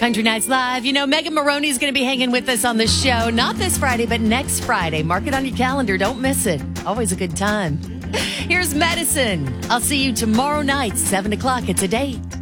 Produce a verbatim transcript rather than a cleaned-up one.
Country Nights Live. You know, Megan Maroney is going to be hanging with us on the show. Not this Friday, but next Friday. Mark it on your calendar. Don't miss it. Always a good time. Here's Medicine. I'll see you tomorrow night, seven o'clock. It's a date.